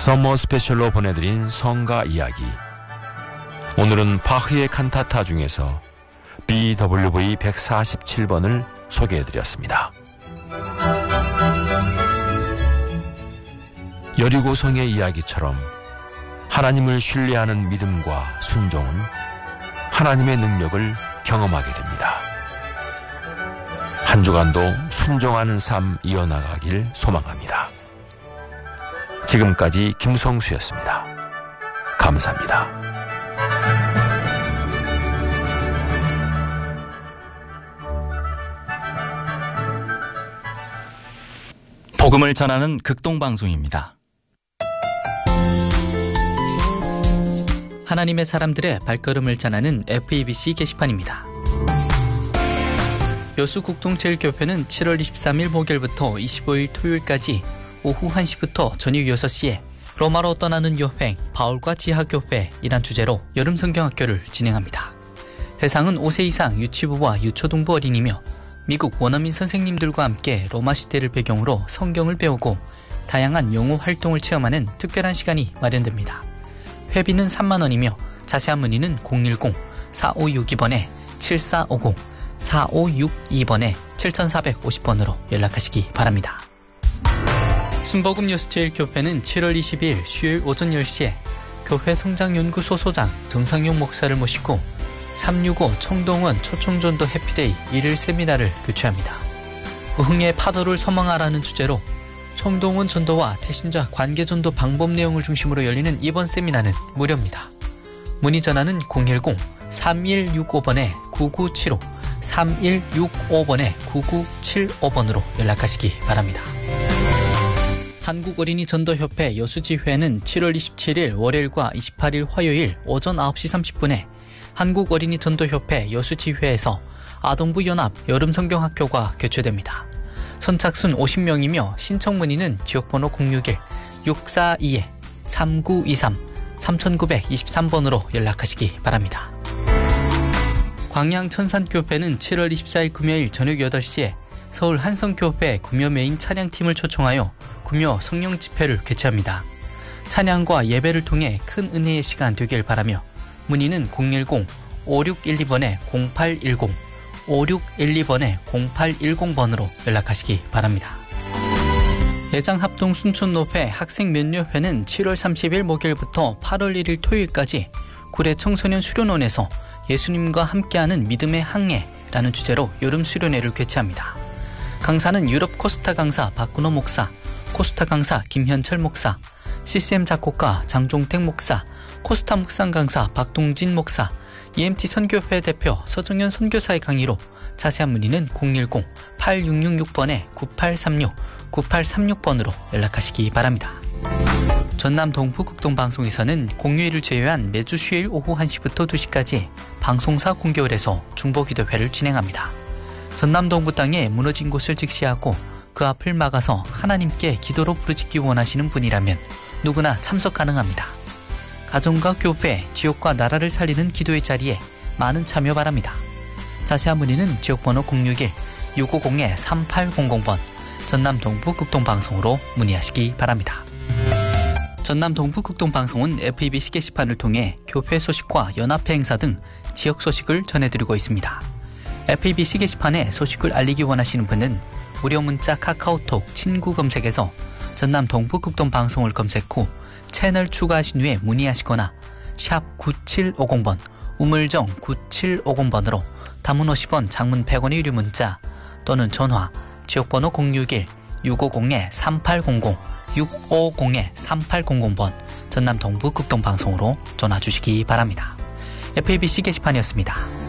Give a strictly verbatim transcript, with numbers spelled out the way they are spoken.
서머 스페셜로 보내드린 성가 이야기. 오늘은 바흐의 칸타타 중에서 비 더블유 브이 백사십칠 번을 소개해드렸습니다. 여리고성의 이야기처럼 하나님을 신뢰하는 믿음과 순종은 하나님의 능력을 경험하게 됩니다. 한 주간도 순종하는 삶 이어나가길 소망합니다. 지금까지 김성수였습니다. 감사합니다. 복음을 전하는 극동방송입니다. 하나님의 사람들의 발걸음을 전하는 에프이비씨 게시판입니다. 여수국동제일교회는 칠월 이십삼일 목요일부터 이십오일 토요일까지 오후 한 시부터 저녁 여섯 시에 로마로 떠나는 여행 바울과 지하교회이란 주제로 여름 성경학교를 진행합니다. 대상은 오 세 이상 유치부와 유초등부 어린이며 미국 원어민 선생님들과 함께 로마 시대를 배경으로 성경을 배우고 다양한 영어 활동을 체험하는 특별한 시간이 마련됩니다. 회비는 삼만 원이며 자세한 문의는 공일공 사오육이 번에 칠사오공 사오육이 번에 칠사오공 번으로 연락하시기 바랍니다. 순복음 여수제일교회는 칠월 이십일 수요일 오전 열 시에 교회 성장연구소 소장 정상용 목사를 모시고 삼육오 청동원 초청전도 해피데이 일일 세미나를 개최합니다. 부흥의 파도를 소망하라는 주제로 청동원 전도와 태신자 관계전도 방법 내용을 중심으로 열리는 이번 세미나는 무료입니다. 문의 전화는 공일공 삼일육오 번에 구구칠오 삼일육오 번에 구구칠오 번으로 연락하시기 바랍니다. 한국어린이 전도협회 여수지회는 칠월 이십칠일 월요일과 이십팔일 화요일 오전 아홉 시 삼십 분에 한국어린이 전도협회 여수지회에서 아동부 연합 여름성경학교가 개최됩니다. 선착순 오십 명이며 신청 문의는 지역번호 공육일 육사이 삼구이삼 삼구이삼 번으로 연락하시기 바랍니다. 광양천산교회는 칠월 이십사일 금요일 저녁 여덟 시에 서울 한성교회 구묘 메인 찬양팀을 초청하여 구묘 성령 집회를 개최합니다. 찬양과 예배를 통해 큰 은혜의 시간 되길 바라며 문의는 공일공 오육일이 번에 공팔일공 오육일이 번에 공팔일공 번으로 연락하시기 바랍니다. 예장합동 순천노회 학생면례회는 칠월 삼십일 목요일부터 팔월 일일 토요일까지 구례 청소년 수련원에서 예수님과 함께하는 믿음의 항해라는 주제로 여름 수련회를 개최합니다. 강사는 유럽 코스타 강사 박근호 목사, 코스타 강사 김현철 목사, 씨씨엠 작곡가 장종택 목사, 코스타 묵상 강사 박동진 목사, 이엠티 선교회 대표 서정현 선교사의 강의로 자세한 문의는 공일공 팔육육육 번에 구팔삼육 구팔삼육 번으로 연락하시기 바랍니다. 전남 동부극동방송에서는 공휴일을 제외한 매주 수요일 오후 한 시부터 두 시까지 방송사 공개월에서 중보기도회를 진행합니다. 전남 동부 땅에 무너진 곳을 직시하고 그 앞을 막아서 하나님께 기도로 부르짖기 원하시는 분이라면 누구나 참석 가능합니다. 가정과 교회, 지역과 나라를 살리는 기도의 자리에 많은 참여 바랍니다. 자세한 문의는 지역번호 공육일 육오공 삼팔공공 번 전남 동부극동방송으로 문의하시기 바랍니다. 전남 동부극동방송은 에프이비씨 게시판을 통해 교회 소식과 연합회 행사 등 지역 소식을 전해드리고 있습니다. 에프이비씨 게시판에 소식을 알리기 원하시는 분은 무료 문자 카카오톡 친구 검색에서 전남 동부극동방송을 검색 후 채널 추가하신 후에 문의하시거나 샵 구칠오공 번 우물정 구칠오공 번으로 단문 오십 원 장문 백 원의 유료 문자 또는 전화 지역번호 공육일 육오공 삼팔공공 육오공 삼팔공공 번 전남 동부극동방송으로 전화 주시기 바랍니다. 에프이비씨 게시판이었습니다.